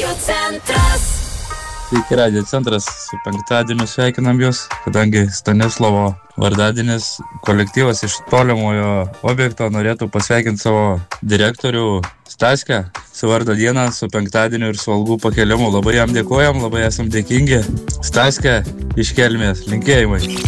Radio centras. Sveiki, Radio centras, su penktadieniu sveikinam jūs, kadangi Stanislovo vardadienis, kolektyvas iš tolimojo objekto norėtų pasveikinti savo direktorių Staskę su vardo diena, su penktadieniu ir su algų pakelimu. Labai jam dėkojam, labai esam dėkingi. Staskė iš Kelmės, linkėjimai.